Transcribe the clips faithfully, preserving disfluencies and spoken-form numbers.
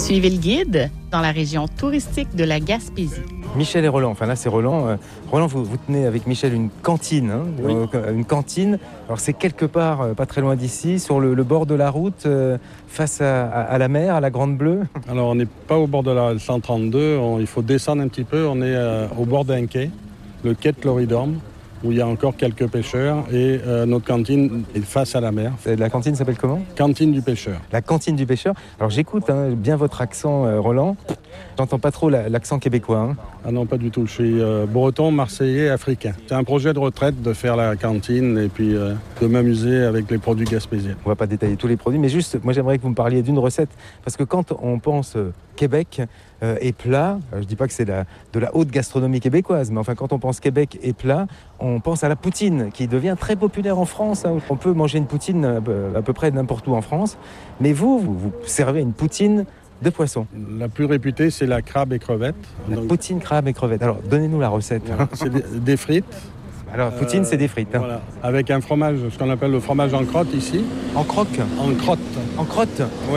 Suivez le guide dans la région touristique de la Gaspésie. Michel et Roland, enfin là c'est Roland. Euh, Roland, vous, vous tenez avec Michel une cantine, hein, Oui. euh, une cantine. Alors c'est quelque part, euh, pas très loin d'ici, sur le, le bord de la route, euh, face à, à, à la mer, à la Grande Bleue. Alors on n'est pas au bord de la cent trente-deux, on, il faut descendre un petit peu, on est euh, au bord d'un quai, le quai de Floridorme, où il y a encore quelques pêcheurs et euh, notre cantine est face à la mer. La cantine s'appelle comment ? Cantine du pêcheur. La cantine du pêcheur. Alors j'écoute hein, bien votre accent, euh, Roland. J'entends pas trop la, l'accent québécois. Hein. Ah non, pas du tout. Je suis euh, breton, marseillais, africain. C'est un projet de retraite de faire la cantine et puis euh, de m'amuser avec les produits gaspésiens. On va pas détailler tous les produits, mais juste, moi j'aimerais que vous me parliez d'une recette. Parce que quand on pense euh, Québec euh, et plat, euh, je dis pas que c'est la, de la haute gastronomie québécoise, mais enfin quand on pense Québec et plat, on pense à la poutine, qui devient très populaire en France. Hein. On peut manger une poutine à peu près n'importe où en France. Mais vous, vous, vous servez une poutine de poisson. La plus réputée, c'est la crabe et crevette. La Donc, poutine, crabe et crevette. Alors, donnez-nous la recette. voilà, c'est des, des frites. Alors, poutine, Euh, c'est des frites. Hein. Voilà, avec un fromage, ce qu'on appelle le fromage en crotte ici. En croque. En crotte. En crotte. Oui.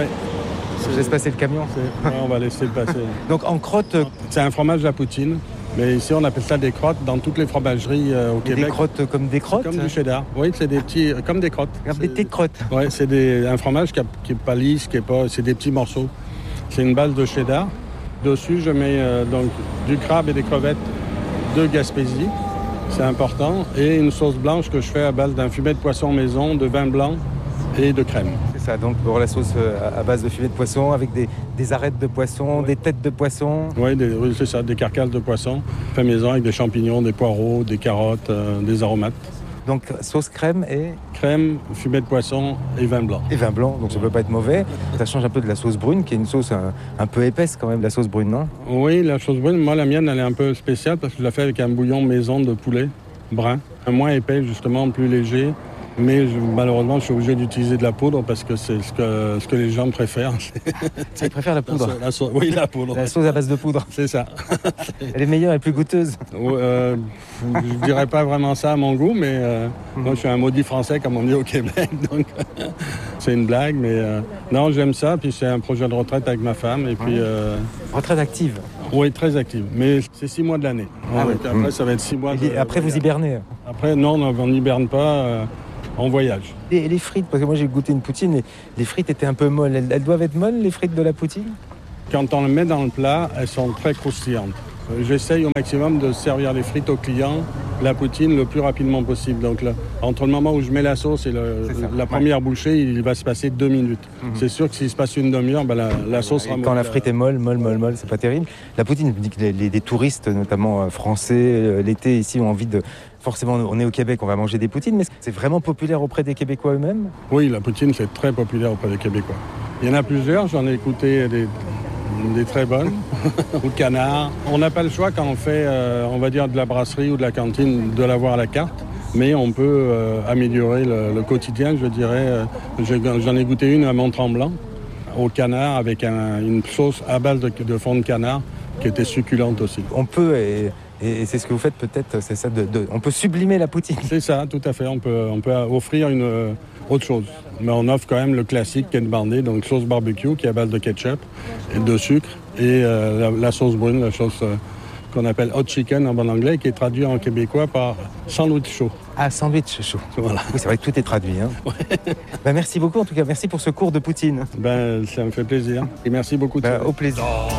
Je laisse passer le camion. Ouais, on va laisser le passer. Donc, en crotte. C'est un fromage à poutine. Mais ici, on appelle ça des crottes dans toutes les fromageries euh, au Québec. Des crottes comme des crottes. Comme du cheddar. Oui, c'est des petits, comme des crottes. Regarde, des petites crottes. Oui, c'est des, un fromage qui n'est pas lisse, qui est pas, c'est des petits morceaux. C'est une base de cheddar. Dessus, je mets euh, donc du crabe et des crevettes de Gaspésie. C'est important. Et une sauce blanche que je fais à base d'un fumet de poisson maison, de vin blanc et de crème. C'est ça, donc pour la sauce à base de fumet de poisson avec des, des arêtes de poisson, oui. Des têtes de poisson. Oui, des, oui, c'est ça, des carcasses de poisson fait maison avec des champignons, des poireaux, des carottes, euh, des aromates. Donc sauce crème et... Crème, fumet de poisson et vin blanc. Et vin blanc, donc ça ne peut pas être mauvais. Ça change un peu de la sauce brune, qui est une sauce un, un peu épaisse quand même, la sauce brune, non ? Oui, la sauce brune, moi la mienne, elle est un peu spéciale parce que je la fais avec un bouillon maison de poulet brun. Moins épais justement, plus léger. Mais je, malheureusement, je suis obligé d'utiliser de la poudre parce que c'est ce que, ce que les gens préfèrent. Ils préfèrent la poudre. La sauce, la sauce, oui, la poudre. La sauce à base de poudre. C'est ça. Elle est meilleure et plus goûteuse. Euh, je ne dirais pas vraiment ça à mon goût, mais euh, mmh. moi, je suis un maudit français, comme on dit au Québec. Donc, c'est une blague, mais euh, non, j'aime ça. Puis c'est un projet de retraite avec ma femme. Et puis, euh, retraite active. Oui, très active. Mais c'est six mois de l'année. Ah ouais, oui. Après, mmh. ça va être six mois. De, après, vous hibernez. Après, non, on n'hiberne pas. Euh, On voyage. Et les frites, parce que moi j'ai goûté une poutine et les frites étaient un peu molles. Elles, elles doivent être molles, les frites de la poutine ? Quand on les met dans le plat, elles sont très croustillantes. J'essaye au maximum de servir les frites aux clients, la poutine, le plus rapidement possible. Donc là, entre le moment où je mets la sauce et le, la première ouais. bouchée, il va se passer deux minutes. Mm-hmm. C'est sûr que s'il se passe une demi-heure, ben la, la sauce ouais, sera quand la frite est molle, molle, molle, molle, c'est pas terrible. La poutine, je me dis que les, les, les touristes, notamment français, l'été ici, ont envie de... Forcément, on est au Québec, on va manger des poutines, mais c'est vraiment populaire auprès des Québécois eux-mêmes ? Oui, la poutine, c'est très populaire auprès des Québécois. Il y en a plusieurs, j'en ai écouté des, des très bonnes, ou de canard. On n'a pas le choix quand on fait, euh, on va dire, de la brasserie ou de la cantine, de l'avoir à la carte, mais on peut euh, améliorer le, le quotidien, je dirais. J'en ai goûté une à Mont-Tremblant, au canard, avec un, une sauce à base de, de fond de canard, qui était succulente aussi. On peut... Et... Et c'est ce que vous faites peut-être, c'est ça, de, de, on peut sublimer la poutine. C'est ça, tout à fait. On peut, on peut offrir une euh, autre chose. Mais on offre quand même le classique qui est demandé, donc sauce barbecue qui est à base de ketchup et de sucre et euh, la, la sauce brune, la sauce euh, qu'on appelle hot chicken en bon anglais, qui est traduit en québécois par sandwich chaud. Ah, sandwich chaud. Voilà. Oui, c'est vrai que tout est traduit. Hein. Ouais. Ben, merci beaucoup en tout cas, merci pour ce cours de poutine. Ben, ça me fait plaisir. Et merci beaucoup. De ben, au plaisir.